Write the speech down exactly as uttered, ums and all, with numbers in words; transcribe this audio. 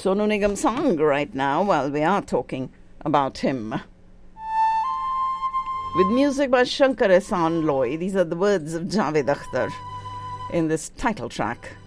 Sonu Nigam song right now while we are talking about him. With music by Shankar Ehsaan Loy. These are the words of Javed Akhtar in this title track.